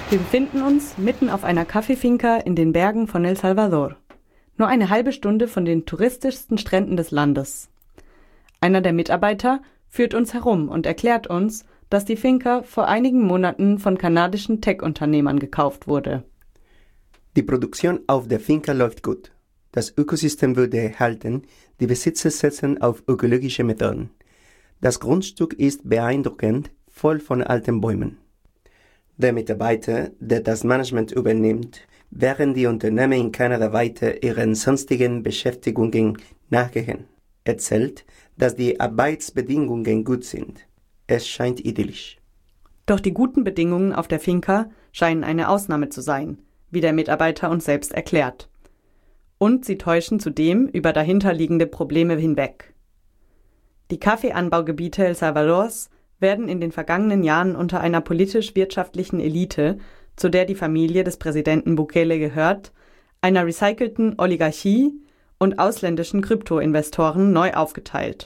Wir befinden uns mitten auf einer Kaffeefinca in den Bergen von El Salvador. Nur eine halbe Stunde von den touristischsten Stränden des Landes. Einer der Mitarbeiter führt uns herum und erklärt uns, dass die Finca vor einigen Monaten von kanadischen Tech-Unternehmern gekauft wurde. Die Produktion auf der Finca läuft gut. Das Ökosystem wurde erhalten, die Besitzer setzen auf ökologische Methoden. Das Grundstück ist beeindruckend, voll von alten Bäumen. Der Mitarbeiter, der das Management übernimmt, während die Unternehmen in Kanada weiter ihren sonstigen Beschäftigungen nachgehen, erzählt, dass die Arbeitsbedingungen gut sind. Es scheint idyllisch. Doch die guten Bedingungen auf der Finca scheinen eine Ausnahme zu sein, wie der Mitarbeiter uns selbst erklärt. Und sie täuschen zudem über dahinterliegende Probleme hinweg. Die Kaffeeanbaugebiete El Salvadors werden in den vergangenen Jahren unter einer politisch-wirtschaftlichen Elite, zu der die Familie des Präsidenten Bukele gehört, einer recycelten Oligarchie und ausländischen Kryptoinvestoren neu aufgeteilt.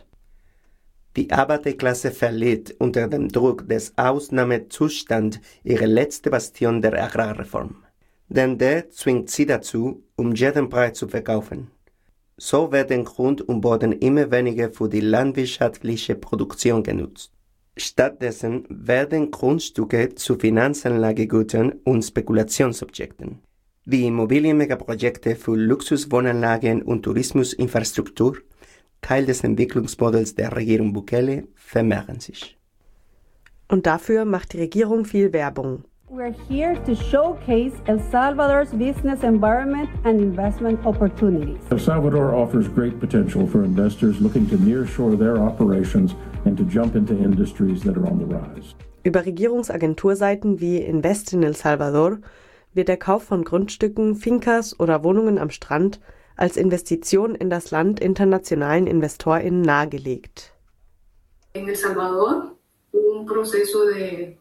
Die Arbeiterklasse verliert unter dem Druck des Ausnahmezustands ihre letzte Bastion der Agrarreform. Denn der zwingt sie dazu, um jeden Preis zu verkaufen. So werden Grund und Boden immer weniger für die landwirtschaftliche Produktion genutzt. Stattdessen werden Grundstücke zu Finanzanlagegütern und Spekulationsobjekten. Die Immobilienmegaprojekte für Luxuswohnanlagen und Tourismusinfrastruktur, Teil des Entwicklungsmodells der Regierung Bukele, vermehren sich. Und dafür macht die Regierung viel Werbung. We're here to showcase El Salvador's business environment and investment opportunities. El Salvador offers great potential for investors looking to nearshore their operations and to jump into industries that are on the rise. Über Regierungsagenturseiten wie Invest in El Salvador wird der Kauf von Grundstücken, Fincas oder Wohnungen am Strand als Investition in das Land internationalen InvestorInnen nahegelegt. In El Salvador un proceso de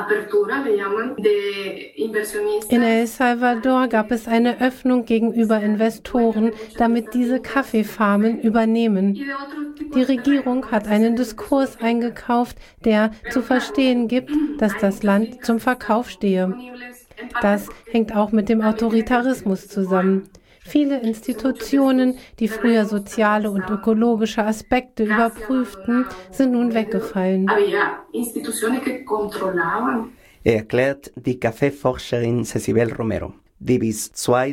In El Salvador gab es eine Öffnung gegenüber Investoren, damit diese Kaffeefarmen übernehmen. Die Regierung hat einen Diskurs eingekauft, der zu verstehen gibt, dass das Land zum Verkauf stehe. Das hängt auch mit dem Autoritarismus zusammen. Viele Institutionen, die früher soziale und ökologische Aspekte überprüften, sind nun weggefallen. Erklärt die Kaffeeforscherin Cecibel Romero, die bis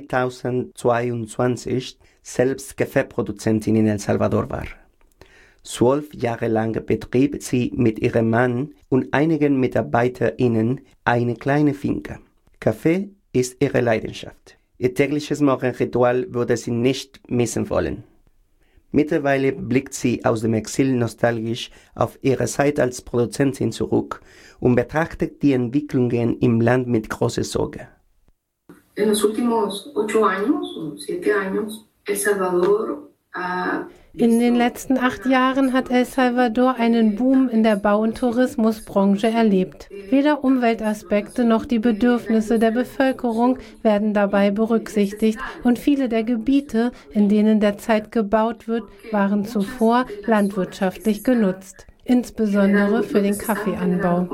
2022 selbst Kaffeeproduzentin in El Salvador war. 12 Jahre lang betrieb sie mit ihrem Mann und einigen MitarbeiterInnen eine kleine Finca. Kaffee ist ihre Leidenschaft. Ihr tägliches Morgenritual würde sie nicht missen wollen. Mittlerweile blickt sie aus dem Exil nostalgisch auf ihre Zeit als Produzentin zurück und betrachtet die Entwicklungen im Land mit großer Sorge. In los últimos 8 años o 7 años, El Salvador In den letzten 8 Jahren hat El Salvador einen Boom in der Bau- und Tourismusbranche erlebt. Weder Umweltaspekte noch die Bedürfnisse der Bevölkerung werden dabei berücksichtigt und viele der Gebiete, in denen derzeit gebaut wird, waren zuvor landwirtschaftlich genutzt, insbesondere für den Kaffeeanbau.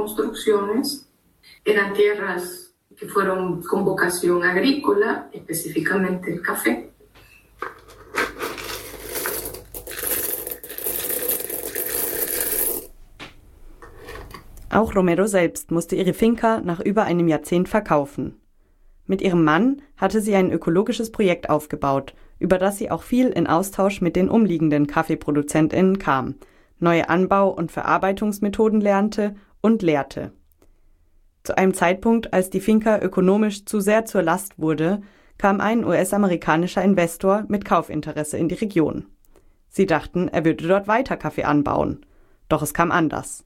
Auch Romero selbst musste ihre Finca nach über einem Jahrzehnt verkaufen. Mit ihrem Mann hatte sie ein ökologisches Projekt aufgebaut, über das sie auch viel in Austausch mit den umliegenden KaffeeproduzentInnen kam, neue Anbau- und Verarbeitungsmethoden lernte und lehrte. Zu einem Zeitpunkt, als die Finca ökonomisch zu sehr zur Last wurde, kam ein US-amerikanischer Investor mit Kaufinteresse in die Region. Sie dachten, er würde dort weiter Kaffee anbauen. Doch es kam anders.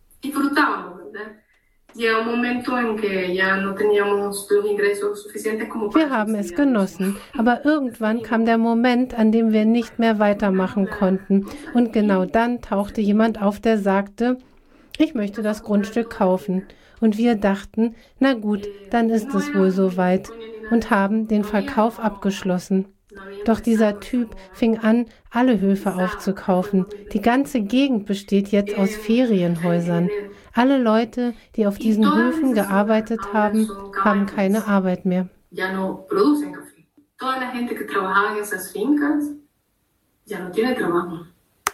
Wir haben es genossen, aber irgendwann kam der Moment, an dem wir nicht mehr weitermachen konnten. Und genau dann tauchte jemand auf, der sagte, ich möchte das Grundstück kaufen. Und wir dachten, na gut, dann ist es wohl soweit und haben den Verkauf abgeschlossen. Doch dieser Typ fing an, alle Höfe aufzukaufen. Die ganze Gegend besteht jetzt aus Ferienhäusern. Alle Leute, die auf diesen Höfen gearbeitet haben, haben keine Arbeit mehr. Ya no producen café. Toda la gente que trabajaba en esas fincas ya no tiene trabajo.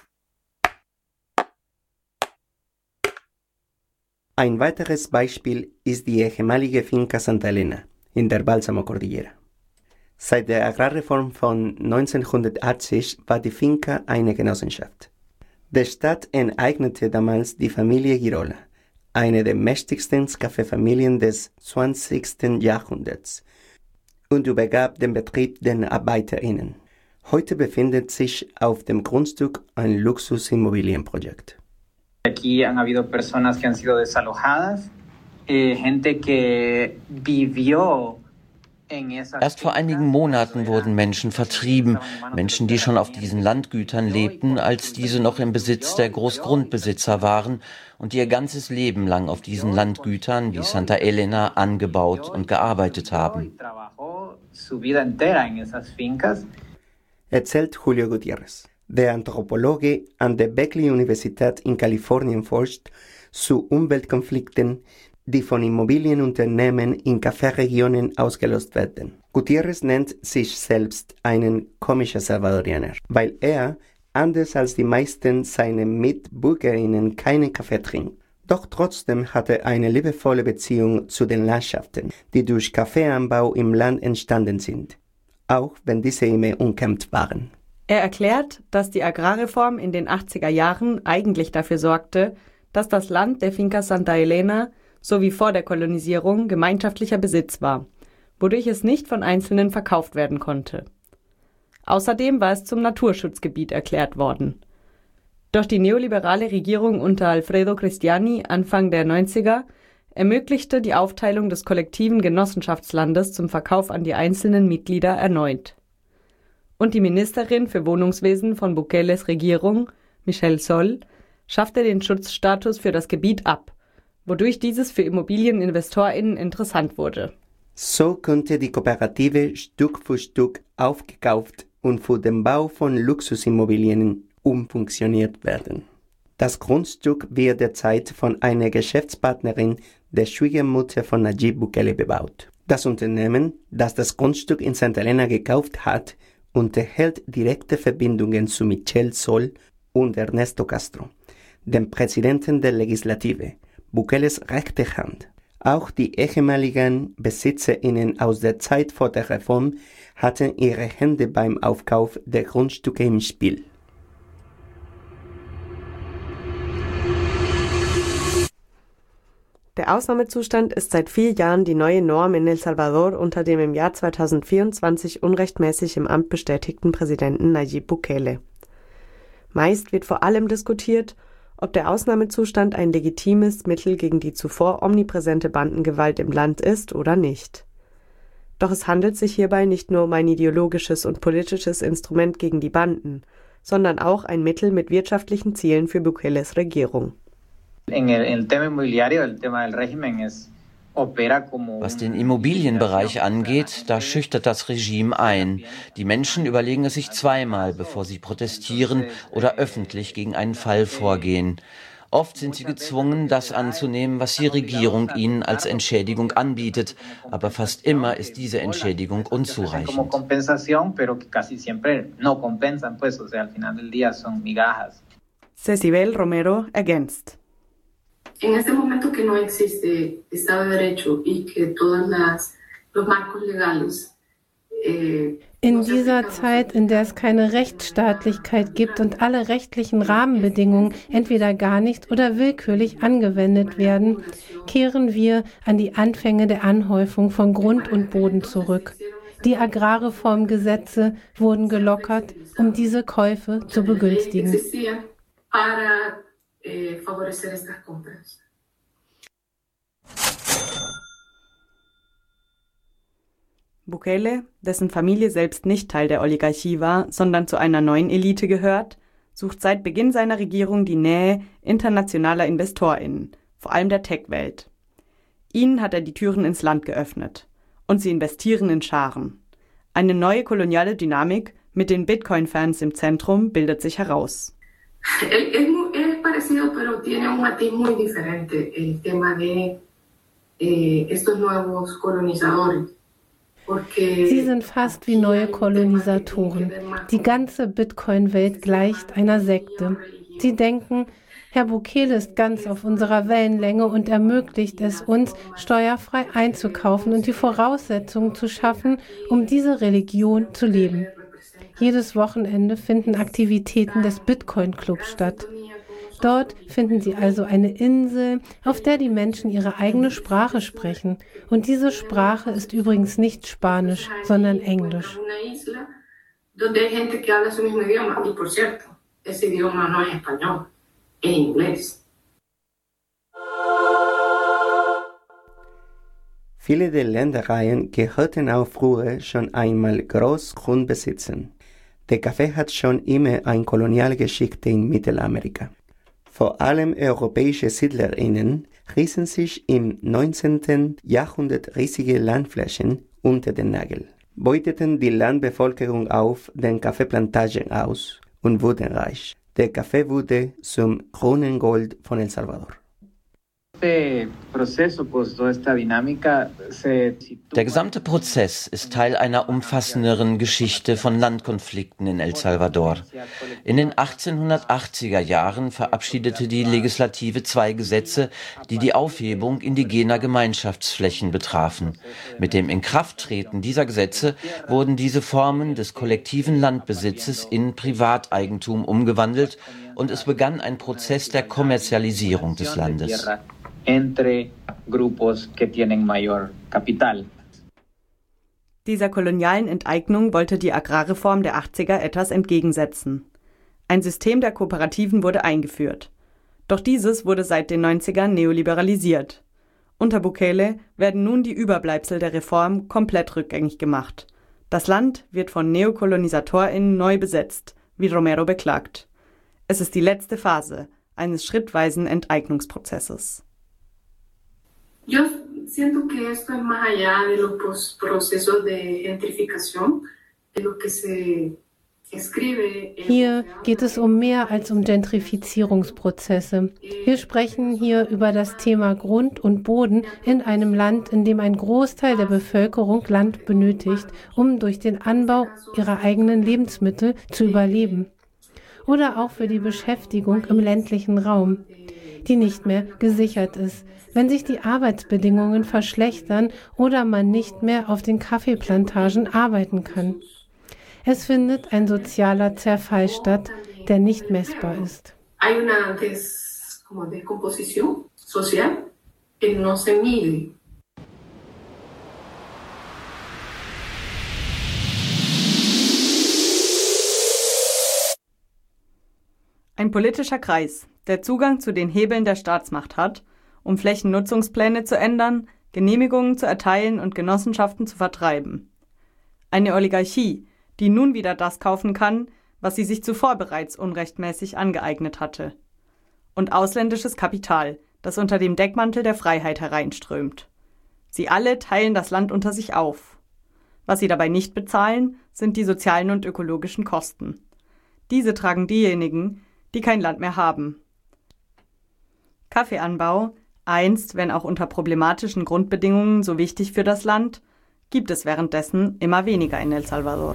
Ein weiteres Beispiel ist die ehemalige Finca Santa Elena in der Balsamo-Cordillera. Seit der Agrarreform von 1980 war die Finca eine Genossenschaft. Der Staat enteignete damals die Familie Girola, eine der mächtigsten Kaffeefamilien des 20. Jahrhunderts, und übergab den Betrieb den ArbeiterInnen. Heute befindet sich auf dem Grundstück ein Luxusimmobilienprojekt. Aquí han habido personas que han sido desalojadas, gente que vivió. Erst vor einigen Monaten wurden Menschen vertrieben, Menschen, die schon auf diesen Landgütern lebten, als diese noch im Besitz der Großgrundbesitzer waren und die ihr ganzes Leben lang auf diesen Landgütern wie Santa Elena angebaut und gearbeitet haben. Erzählt Julio Gutiérrez. Der Anthropologe an der Berkeley-Universität in Kalifornien forscht zu Umweltkonflikten, die von Immobilienunternehmen in Kaffeeregionen ausgelöst werden. Gutiérrez nennt sich selbst einen komischen Salvadorianer, weil er, anders als die meisten seiner MitbürgerInnen, keinen Kaffee trinkt. Doch trotzdem hat er eine liebevolle Beziehung zu den Landschaften, die durch Kaffeeanbau im Land entstanden sind, auch wenn diese immer umkämpft waren. Er erklärt, dass die Agrarreform in den 80er Jahren eigentlich dafür sorgte, dass das Land der Finca Santa Elena so wie vor der Kolonisierung gemeinschaftlicher Besitz war, wodurch es nicht von Einzelnen verkauft werden konnte. Außerdem war es zum Naturschutzgebiet erklärt worden. Doch die neoliberale Regierung unter Alfredo Cristiani Anfang der 90er ermöglichte die Aufteilung des kollektiven Genossenschaftslandes zum Verkauf an die einzelnen Mitglieder erneut. Und die Ministerin für Wohnungswesen von Bukeles Regierung, Michelle Sol, schaffte den Schutzstatus für das Gebiet ab, wodurch dieses für ImmobilieninvestorInnen interessant wurde. So konnte die Kooperative Stück für Stück aufgekauft und für den Bau von Luxusimmobilien umfunktioniert werden. Das Grundstück wird derzeit von einer Geschäftspartnerin der Schwiegermutter von Nayib Bukele bebaut. Das Unternehmen, das das Grundstück in Santa Elena gekauft hat, unterhält direkte Verbindungen zu Michelle Sol und Ernesto Castro, dem Präsidenten der Legislative, Bukeles rechte Hand. Auch die ehemaligen BesitzerInnen aus der Zeit vor der Reform hatten ihre Hände beim Aufkauf der Grundstücke im Spiel. Der Ausnahmezustand ist seit 4 Jahren die neue Norm in El Salvador unter dem im Jahr 2024 unrechtmäßig im Amt bestätigten Präsidenten Nayib Bukele. Meist wird vor allem diskutiert, ob der Ausnahmezustand ein legitimes Mittel gegen die zuvor omnipräsente Bandengewalt im Land ist oder nicht. Doch es handelt sich hierbei nicht nur um ein ideologisches und politisches Instrument gegen die Banden, sondern auch ein Mittel mit wirtschaftlichen Zielen für Bukeles Regierung. Was den Immobilienbereich angeht, da schüchtert das Regime ein. Die Menschen überlegen es sich zweimal, bevor sie protestieren oder öffentlich gegen einen Fall vorgehen. Oft sind sie gezwungen, das anzunehmen, was die Regierung ihnen als Entschädigung anbietet, aber fast immer ist diese Entschädigung unzureichend. Cecibel Romero ergänzt. En este momento que no existe Estado de Derecho y que todos los marcos legales in dieser Zeit, in der es keine Rechtsstaatlichkeit gibt und alle rechtlichen Rahmenbedingungen entweder gar nicht oder willkürlich angewendet werden, kehren wir an die Anfänge der Anhäufung von Grund und Boden zurück. Die Agrarreformgesetze wurden gelockert, um diese Käufe zu begünstigen. Favorecer estas compras. Bukele, dessen Familie selbst nicht Teil der Oligarchie war, sondern zu einer neuen Elite gehört, sucht seit Beginn seiner Regierung die Nähe internationaler InvestorInnen, vor allem der Tech-Welt. Ihnen hat er die Türen ins Land geöffnet. Und sie investieren in Scharen. Eine neue koloniale Dynamik mit den Bitcoin-Fans im Zentrum bildet sich heraus. parecido, pero tiene un matiz muy diferente el tema de estos nuevos colonizadores. Sie sind fast wie neue Kolonisatoren. Die ganze Bitcoin-Welt gleicht einer Sekte. Sie denken, Herr Bukele ist ganz auf unserer Wellenlänge und ermöglicht es uns, steuerfrei einzukaufen und die Voraussetzungen zu schaffen, um diese Religion zu leben. Jedes Wochenende finden Aktivitäten des Bitcoin-Clubs statt. Dort finden Sie also eine Insel, auf der die Menschen ihre eigene Sprache sprechen. Und diese Sprache ist übrigens nicht Spanisch, sondern Englisch. Viele der Ländereien gehörten auch früher schon einmal Großgrundbesitzern. Der Kaffee hat schon immer eine koloniale Geschichte in Mittelamerika. Vor allem europäische SiedlerInnen rissen sich im 19. Jahrhundert riesige Landflächen unter den Nagel, beuteten die Landbevölkerung auf den Kaffeeplantagen aus und wurden reich. Der Kaffee wurde zum Kronengold von El Salvador. Der gesamte Prozess ist Teil einer umfassenderen Geschichte von Landkonflikten in El Salvador. In den 1880er Jahren verabschiedete die Legislative 2 Gesetze, die die Aufhebung indigener Gemeinschaftsflächen betrafen. Mit dem Inkrafttreten dieser Gesetze wurden diese Formen des kollektiven Landbesitzes in Privateigentum umgewandelt und es begann ein Prozess der Kommerzialisierung des Landes. Entre grupos que tienen mayor capital. Dieser kolonialen Enteignung wollte die Agrarreform der 80er etwas entgegensetzen. Ein System der Kooperativen wurde eingeführt. Doch dieses wurde seit den 90ern neoliberalisiert. Unter Bukele werden nun die Überbleibsel der Reform komplett rückgängig gemacht. Das Land wird von NeokolonisatorInnen neu besetzt, wie Romero beklagt. Es ist die letzte Phase eines schrittweisen Enteignungsprozesses. Yo siento que esto es más allá de los procesos de gentrificación, de lo que se escribe. Hier geht es um mehr als um Gentrifizierungsprozesse. Wir sprechen hier über das Thema Grund und Boden in einem Land, in dem ein Großteil der Bevölkerung Land benötigt, um durch den Anbau ihrer eigenen Lebensmittel zu überleben. Oder auch für die Beschäftigung im ländlichen Raum, die nicht mehr gesichert ist, wenn sich die Arbeitsbedingungen verschlechtern oder man nicht mehr auf den Kaffeeplantagen arbeiten kann. Es findet ein sozialer Zerfall statt, der nicht messbar ist. Hay una descomposición social que no se mide. Ein politischer Kreis, der Zugang zu den Hebeln der Staatsmacht hat, um Flächennutzungspläne zu ändern, Genehmigungen zu erteilen und Genossenschaften zu vertreiben. Eine Oligarchie, die nun wieder das kaufen kann, was sie sich zuvor bereits unrechtmäßig angeeignet hatte. Und ausländisches Kapital, das unter dem Deckmantel der Freiheit hereinströmt. Sie alle teilen das Land unter sich auf. Was sie dabei nicht bezahlen, sind die sozialen und ökologischen Kosten. Diese tragen diejenigen, die kein Land mehr haben. Kaffeeanbau, einst, wenn auch unter problematischen Grundbedingungen, so wichtig für das Land, gibt es währenddessen immer weniger in El Salvador.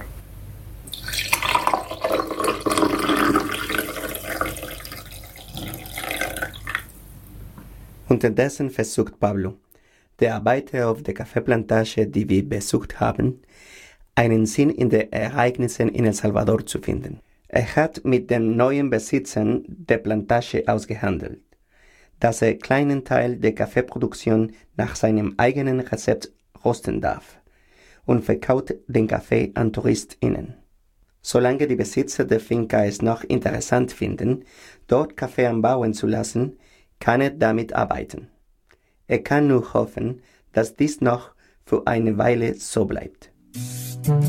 Unterdessen versucht Pablo, der Arbeiter auf der Kaffeeplantage, die wir besucht haben, einen Sinn in den Ereignissen in El Salvador zu finden. Er hat mit den neuen Besitzern der Plantage ausgehandelt, dass er einen kleinen Teil der Kaffeeproduktion nach seinem eigenen Rezept rösten darf und verkauft den Kaffee an TouristInnen. Solange die Besitzer der Finca es noch interessant finden, dort Kaffee anbauen zu lassen, kann er damit arbeiten. Er kann nur hoffen, dass dies noch für eine Weile so bleibt.